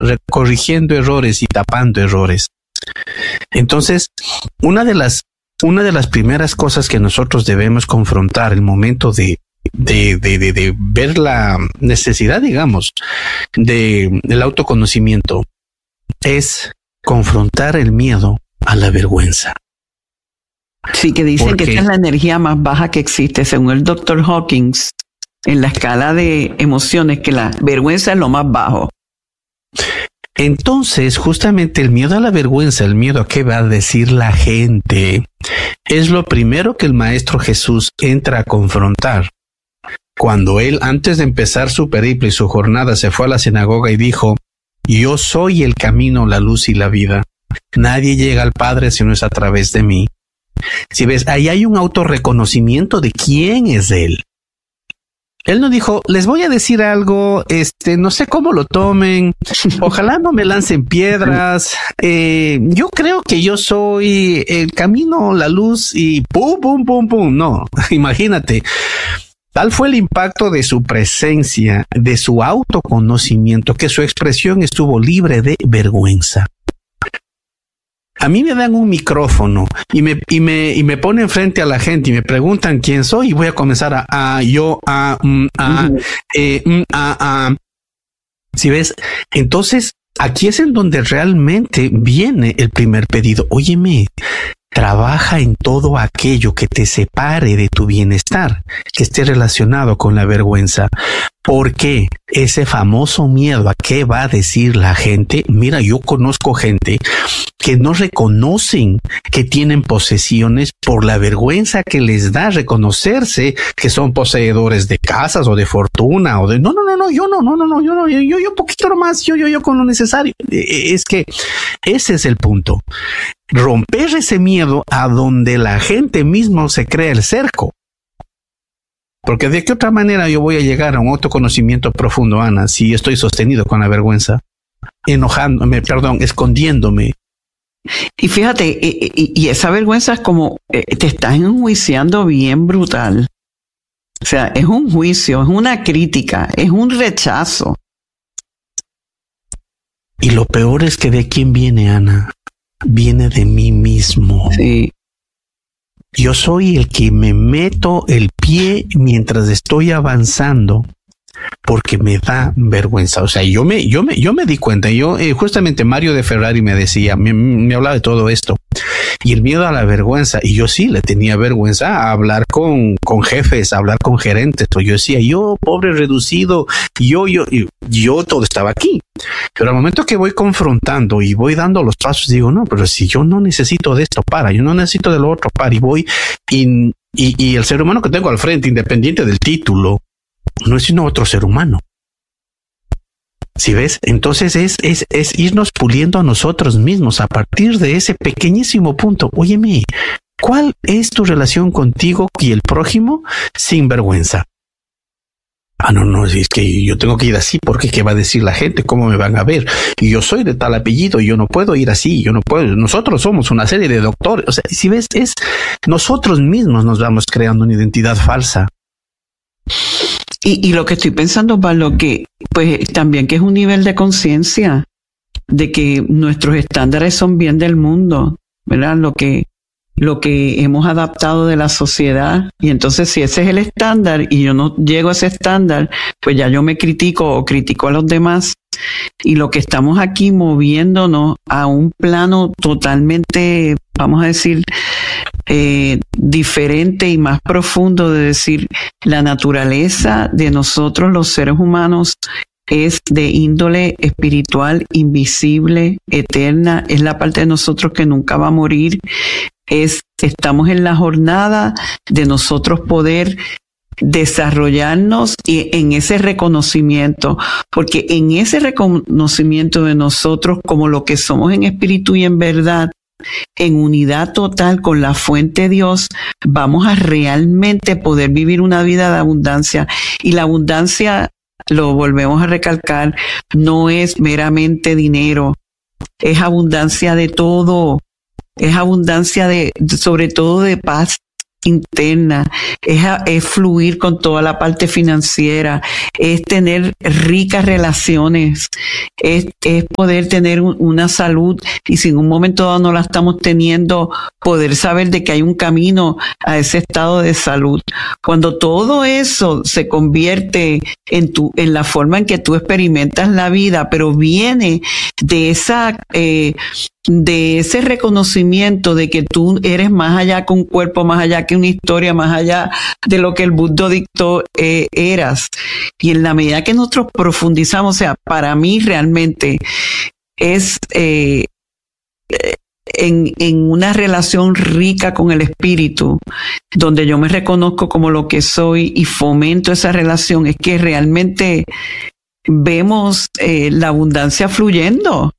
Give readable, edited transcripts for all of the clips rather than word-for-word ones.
corrigiendo errores y tapando errores. Entonces, una de las primeras cosas que nosotros debemos confrontar el momento de ver la necesidad, digamos, del autoconocimiento es confrontar el miedo a la vergüenza. Sí, que dicen que esta es la energía más baja que existe, según el Dr. Hawkins, en la escala de emociones, que la vergüenza es lo más bajo. Entonces, justamente el miedo a la vergüenza, el miedo a qué va a decir la gente, es lo primero que el Maestro Jesús entra a confrontar. Cuando él, antes de empezar su periplo y su jornada, se fue a la sinagoga y dijo: yo soy el camino, la luz y la vida. Nadie llega al Padre si no es a través de mí. Si ves, ahí hay un autorreconocimiento de quién es él. Él no dijo: les voy a decir algo, no sé cómo lo tomen, ojalá no me lancen piedras, yo creo que yo soy el camino, la luz y pum, pum, pum, pum. No, imagínate. Tal fue el impacto de su presencia, de su autoconocimiento, que su expresión estuvo libre de vergüenza. A mí me dan un micrófono y me ponen frente a la gente y me preguntan quién soy y voy a comenzar ¿Sí ves? Entonces, aquí es en donde realmente viene el primer pedido. Óyeme, trabaja en todo aquello que te separe de tu bienestar, que esté relacionado con la vergüenza. ¿Por qué? Ese famoso miedo a qué va a decir la gente. Mira, yo conozco gente que no reconocen que tienen posesiones por la vergüenza que les da reconocerse que son poseedores de casas o de fortuna o de yo poquito más, yo con lo necesario. Es que ese es el punto. Romper ese miedo a donde la gente mismo se crea el cerco. Porque de qué otra manera yo voy a llegar a un autoconocimiento profundo, Ana, si estoy sostenido con la vergüenza, escondiéndome. Y fíjate, y esa vergüenza es como te estás enjuiciando bien brutal. O sea, es un juicio, es una crítica, es un rechazo. Y lo peor es que ¿de quién viene, Ana? Viene de mí mismo. Sí. Yo soy el que me meto el pie mientras estoy avanzando porque me da vergüenza. O sea, yo me di cuenta. Justamente Mario de Ferrari me decía, me hablaba de todo esto y el miedo a la vergüenza. Y yo sí le tenía vergüenza a hablar con jefes, a hablar con gerentes. Yo decía, yo pobre reducido, yo todo estaba aquí. Pero al momento que voy confrontando y voy dando los pasos, digo, no, pero si yo no necesito de esto, yo no necesito de lo otro, y voy y el ser humano que tengo al frente, independiente del título, no es sino otro ser humano. ¿Sí ves? Entonces es irnos puliendo a nosotros mismos a partir de ese pequeñísimo punto. Óyeme, ¿cuál es tu relación contigo y el prójimo sin vergüenza? No, es que yo tengo que ir así porque ¿qué va a decir la gente? ¿Cómo me van a ver? Y yo soy de tal apellido, yo no puedo ir así, yo no puedo. Nosotros somos una serie de doctores. O sea, si ves, es nosotros mismos nos vamos creando una identidad falsa. Y lo que estoy pensando, Pablo, que pues también que es un nivel de conciencia de que nuestros estándares son bien del mundo, ¿verdad? Lo que hemos adaptado de la sociedad. Y entonces si ese es el estándar y yo no llego a ese estándar, pues ya yo me critico o critico a los demás. Y lo que estamos aquí moviéndonos a un plano totalmente, vamos a decir, diferente y más profundo de decir, la naturaleza de nosotros los seres humanos es de índole espiritual, invisible, eterna, es la parte de nosotros que nunca va a morir, estamos en la jornada de nosotros poder desarrollarnos y en ese reconocimiento, porque en ese reconocimiento de nosotros como lo que somos en espíritu y en verdad, en unidad total con la fuente Dios, vamos a realmente poder vivir una vida de abundancia. Y la abundancia, lo volvemos a recalcar, no es meramente dinero, es abundancia de todo, es abundancia sobre todo de paz, interna, es fluir con toda la parte financiera, es tener ricas relaciones, es poder tener una salud, y si en un momento dado no la estamos teniendo, poder saber de que hay un camino a ese estado de salud. Cuando todo eso se convierte en la forma en que tú experimentas la vida, pero viene de ese reconocimiento de que tú eres más allá que un cuerpo, más allá que una historia, más allá de lo que el Buda dictó eras. Y en la medida que nosotros profundizamos, o sea, para mí realmente es en una relación rica con el espíritu, donde yo me reconozco como lo que soy y fomento esa relación, es que realmente vemos la abundancia fluyendo.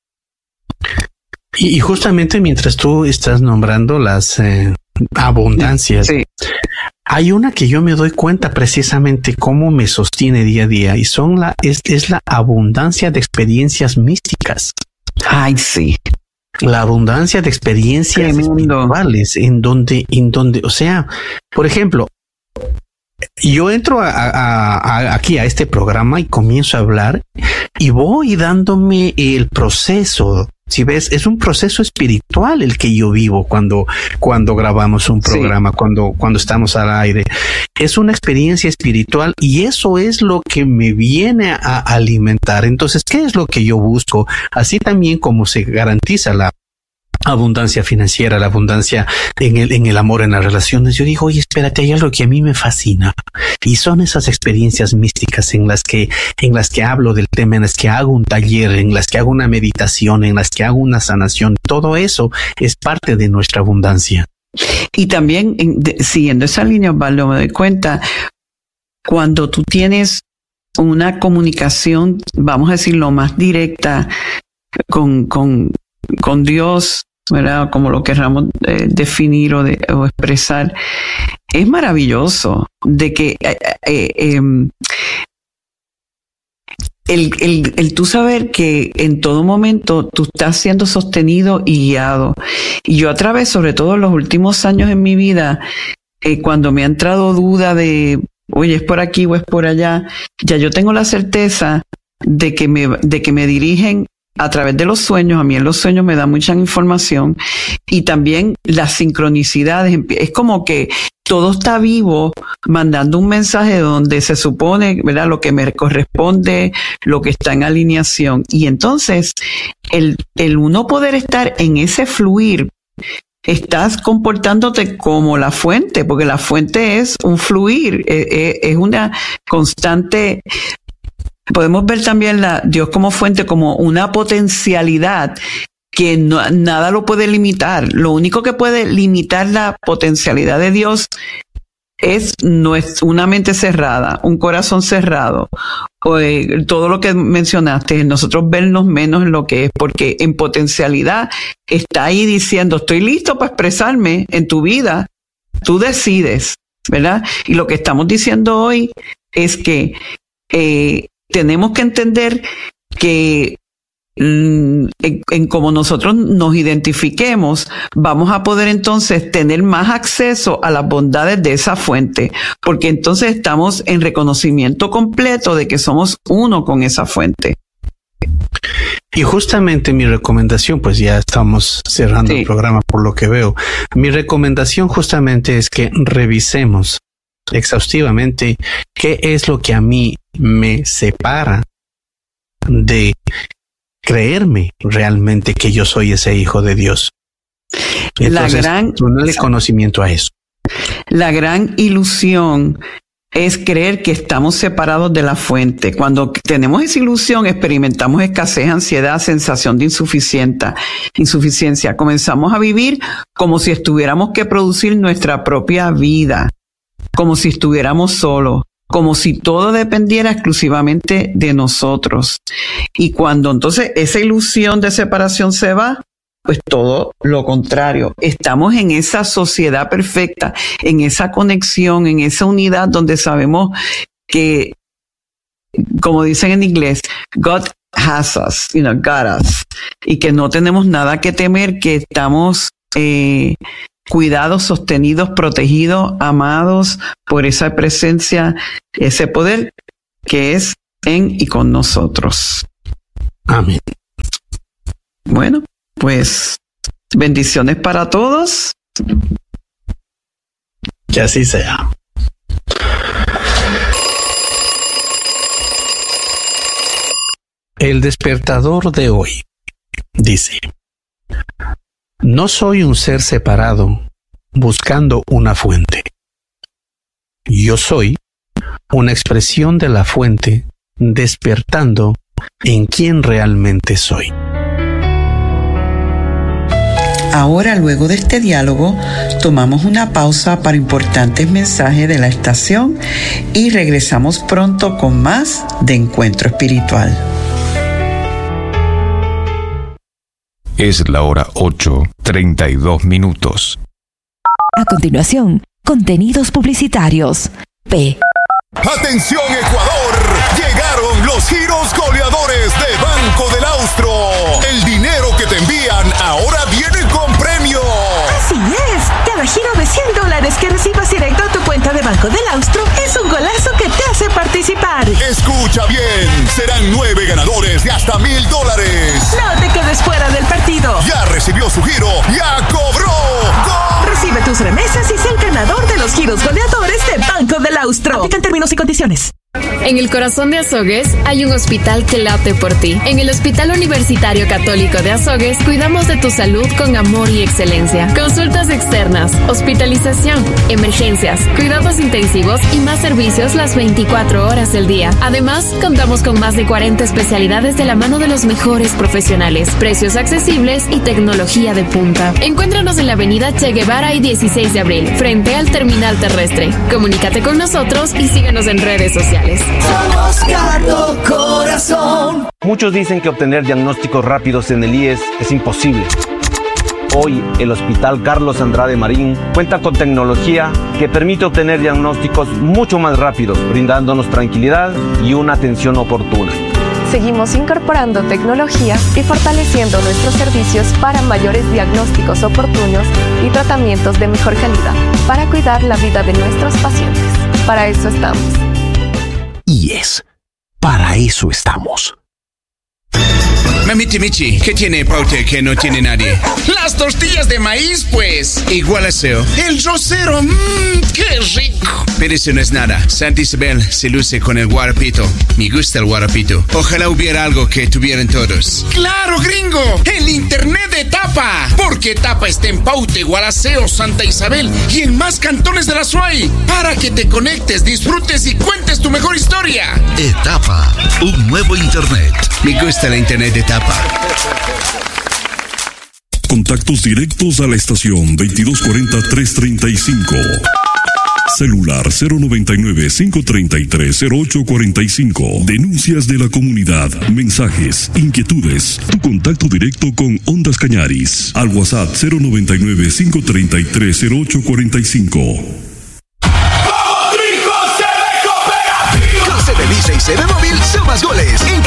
Y justamente mientras tú estás nombrando las abundancias, sí, hay una que yo me doy cuenta precisamente cómo me sostiene día a día, y es la abundancia de experiencias místicas. Ay, sí. La abundancia de experiencias espirituales en donde, o sea, por ejemplo, yo entro aquí a este programa y comienzo a hablar y voy dándome el proceso. Si ves, es un proceso espiritual el que yo vivo cuando grabamos un programa, sí, cuando estamos al aire. Es una experiencia espiritual y eso es lo que me viene a alimentar. Entonces, ¿qué es lo que yo busco? Así también como se garantiza la abundancia financiera, la abundancia en el amor, en las relaciones. Yo digo, oye, espérate, hay algo que a mí me fascina, y son esas experiencias místicas en las que hablo del tema, en las que hago un taller, en las que hago una meditación, en las que hago una sanación. Todo eso es parte de nuestra abundancia. Y también, siguiendo esa línea, Osvaldo, me doy cuenta, cuando tú tienes una comunicación, vamos a decir, lo más directa con Dios, ¿verdad? Como lo querramos definir o expresar, es maravilloso de que el tú saber que en todo momento tú estás siendo sostenido y guiado. Y yo a través, sobre todo en los últimos años en mi vida, cuando me ha entrado duda de, oye, es por aquí o es por allá, ya yo tengo la certeza de que me dirigen a través de los sueños. A mí en los sueños me da mucha información, y también las sincronicidades. Es como que todo está vivo, mandando un mensaje donde se supone, ¿verdad?, lo que me corresponde, lo que está en alineación. Y entonces, el uno poder estar en ese fluir, estás comportándote como la fuente, porque la fuente es un fluir, es una constante. Podemos ver también Dios como fuente, como una potencialidad que nada lo puede limitar. Lo único que puede limitar la potencialidad de Dios es una mente cerrada, un corazón cerrado, todo lo que mencionaste, nosotros vernos menos en lo que es, porque en potencialidad está ahí diciendo, estoy listo para expresarme en tu vida, tú decides, ¿verdad? Y lo que estamos diciendo hoy es que tenemos que entender que en cómo nosotros nos identifiquemos, vamos a poder entonces tener más acceso a las bondades de esa fuente, porque entonces estamos en reconocimiento completo de que somos uno con esa fuente. Y justamente mi recomendación, pues ya estamos cerrando el programa por lo que veo, mi recomendación justamente es que revisemos exhaustivamente qué es lo que a mí me separa de creerme realmente que yo soy ese hijo de Dios. Entonces, ponerle conocimiento a eso. La gran ilusión es creer que estamos separados de la fuente. Cuando tenemos esa ilusión, experimentamos escasez, ansiedad, sensación de insuficiencia. Comenzamos a vivir como si estuviéramos que producir nuestra propia vida, como si estuviéramos solos, como si todo dependiera exclusivamente de nosotros. Y cuando entonces esa ilusión de separación se va, pues todo lo contrario. Estamos en esa sociedad perfecta, en esa conexión, en esa unidad donde sabemos que, como dicen en inglés, God has us, got us, y que no tenemos nada que temer, que estamos cuidados, sostenidos, protegidos, amados por esa presencia, ese poder que es en y con nosotros. Amén. Bueno, pues bendiciones para todos. Que así sea. El despertador de hoy dice: no soy un ser separado buscando una fuente. Yo soy una expresión de la fuente despertando en quien realmente soy. Ahora, luego de este diálogo, tomamos una pausa para importantes mensajes de la estación y regresamos pronto con más de Encuentro Espiritual. Es la hora 8:32. A continuación, contenidos publicitarios. P. ¡Atención, Ecuador! Llegaron los giros goleadores de Banco del Austro. El dinero que te envían ahora viene con premio. Así es. Cada giro de $100 que recibas directo a tu cuenta de Banco del Austro es un golazo que te hace participar. Escucha bien. Serán 9 ganadores de hasta $1,000. No te quedes fuera del partido. Ya recibió su giro. ¡Ya cobró! ¡Gol! Recibe tus remesas y sé el ganador de los giros goleadores de Banco del Austro. Aplican términos y condiciones. En el corazón de Azogues hay un hospital que late por ti. En el Hospital Universitario Católico de Azogues cuidamos de tu salud con amor y excelencia. Consultas externas, hospitalización, emergencias, cuidados intensivos y más servicios las 24 horas del día. Además, contamos con más de 40 especialidades de la mano de los mejores profesionales, precios accesibles y tecnología de punta. Encuéntranos en la avenida Che Guevara y 16 de abril, frente al terminal terrestre. Comunícate con nosotros y síguenos en redes sociales. Somos Cardio Corazón. Muchos dicen que obtener diagnósticos rápidos en el IES es imposible. Hoy, el Hospital Carlos Andrade Marín cuenta con tecnología que permite obtener diagnósticos mucho más rápidos, brindándonos tranquilidad y una atención oportuna. Seguimos incorporando tecnología y fortaleciendo nuestros servicios para mayores diagnósticos oportunos y tratamientos de mejor calidad, para cuidar la vida de nuestros pacientes. Para eso estamos. IES. Para eso estamos. Mamiti Michi, ¿qué tiene Paute que no tiene nadie? Las tortillas de maíz, pues. Igual aseo. El rosero, qué rico. Pero eso no es nada. Santa Isabel se luce con el guarapito. Me gusta el guarapito. Ojalá hubiera algo que tuvieran todos. ¡Claro, gringo! El internet de Tapa. Porque Tapa está en Paute, Gualaceo, Santa Isabel y en más cantones de la SUAY. Para que te conectes, disfrutes y cuentes tu mejor historia. Etapa, un nuevo internet. Me gusta la internet de Tapa. Contactos directos a la estación 2240-335. Celular 099-533-0845. Denuncias de la comunidad, mensajes, inquietudes. Tu contacto directo con Ondas Cañaris. Al WhatsApp 099-533-0845. Se de Visa y se de Móvil, son más goles.